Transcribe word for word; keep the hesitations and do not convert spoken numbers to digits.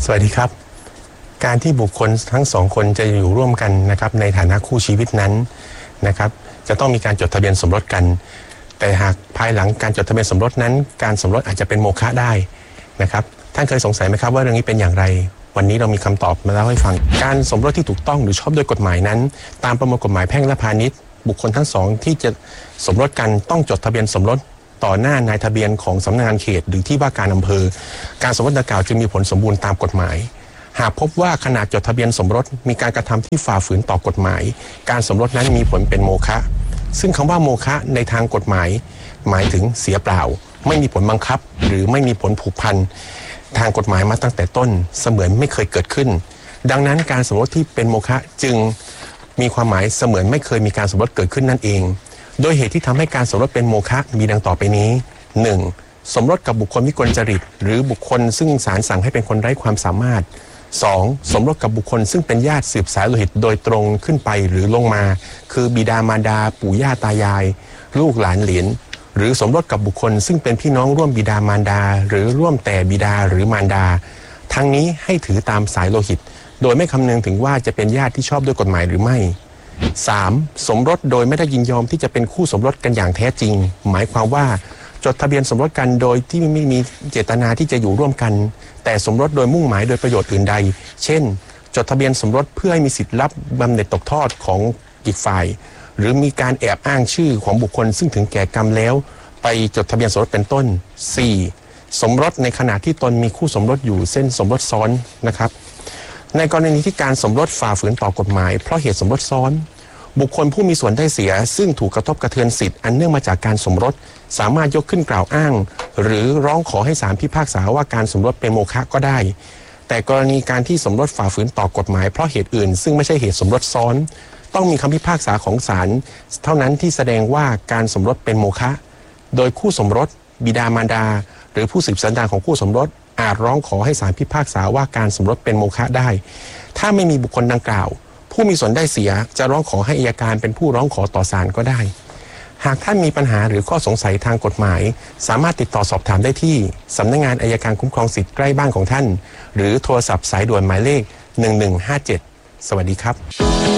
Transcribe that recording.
สวัสดีครับการที่บุคคลทั้งสองคนจะอยู่ร่วมกันนะครับในฐานะคู่ชีวิตนั้นนะครับจะต้องมีการจดทะเบียนสมรสกันแต่หากภายหลังการจดทะเบียนสมรสนั้นการสมรสอาจจะเป็นโมฆะได้นะครับท่านเคยสงสัยไหมครับว่าเรื่องนี้เป็นอย่างไรวันนี้เรามีคำตอบมาเล่าให้ฟังการสมรสที่ถูกต้องหรือชอบโดยกฎหมายนั้นตามประมวลกฎหมายแพ่งและพาณิชย์บุคคลทั้งสองที่จะสมรสกันต้องจดทะเบียนสมรสต่อหน้านายทะเบียนของสำนักงานเขตหรือที่ว่าการอำเภอการสมรสดังกล่าวจึงมีผลสมบูรณ์ตามกฎหมายหากพบว่าขณะจดทะเบียนสมรสมีการกระทำที่ฝ่าฝืนต่อกฎหมายการสมรสนั้นมีผลเป็นโมฆะซึ่งคำว่าโมฆะในทางกฎหมายหมายถึงเสียเปล่าไม่มีผลบังคับหรือไม่มีผลผูกพันทางกฎหมายมาตั้งแต่ต้นเสมือนไม่เคยเกิดขึ้นดังนั้นการสมรสที่เป็นโมฆะจึงมีความหมายเสมือนไม่เคยมีการสมรสเกิดขึ้นนั่นเองโดยเหตุที่ทำให้การสมรสเป็นโมฆะมีดังต่อไปนี้ หนึ่ง. สมรสกับบุคคลวิกลจริตหรือบุคคลซึ่งศาลสั่งให้เป็นคนไร้ความสามารถ สอง. สมรสกับบุคคลซึ่งเป็นญาติสืบสายโลหิตโดยตรงขึ้นไปหรือลงมาคือบิดามารดาปู่ย่าตายายลูกหลานเหลนหรือสมรสกับบุคคลซึ่งเป็นพี่น้องร่วมบิดามารดาหรือร่วมแต่บิดาหรือมารดาทั้งนี้ให้ถือตามสายโลหิตโดยไม่คำนึงถึงว่าจะเป็นญาติที่ชอบด้วยกฎหมายหรือไม่ สาม. สมรสโดยไม่ได้ยินยอมที่จะเป็นคู่สมรสกันอย่างแท้จริงหมายความว่าจดทะเบียนสมรสกันโดยที่ไม่มีเจตนาที่จะอยู่ร่วมกันแต่สมรสโดยมุ่งหมายโดยประโยชน์อื่นใดเช่นจดทะเบียนสมรสเพื่อให้มีสิทธิรับบำเหน็จตกทอดของอีกฝ่ายหรือมีการแอบอ้างชื่อของบุคคลซึ่งถึงแก่กรรมแล้วไปจดทะเบียนสมรสเป็นต้น สี่. สมรสในขณะที่ตนมีคู่สมรสอยู่เส้นสมรสซ้อนนะครับในกรณีที่การสมรสฝ่าฝืนต่อกฎหมายเพราะเหตุสมรสซ้อนบุคคลผู้มีส่วนได้เสียซึ่งถูกกระทบกระเทือนสิทธิ์อันเนื่องมาจากการสมรสสามารถยกขึ้นกล่าวอ้างหรือร้องขอให้ศาลพิพากษาว่าการสมรสเป็นโมฆะก็ได้แต่กรณีการที่สมรสฝ่าฝืนต่อกฎหมายเพราะเหตุอื่นซึ่งไม่ใช่เหตุสมรสซ้อนต้องมีคำพิพากษาของศาลเท่านั้นที่แสดงว่าการสมรสเป็นโมฆะโดยคู่สมรสบิดามารดาหรือผู้สืบสันดานของคู่สมรสอาจร้องขอให้ศาลพิพากษาว่าการสมรสเป็นโมฆะได้ถ้าไม่มีบุคคลดังกล่าวผู้มีส่วนได้เสียจะร้องขอให้อัยการเป็นผู้ร้องขอต่อศาลก็ได้หากท่านมีปัญหาหรือข้อสงสัยทางกฎหมายสามารถติดต่อสอบถามได้ที่สำนักงานอัยการคุ้มครองสิทธิ์ใกล้บ้านของท่านหรือโทรศัพท์สายด่วนหมายเลขหนึ่งหนึ่งห้าเจ็ดสวัสดีครับ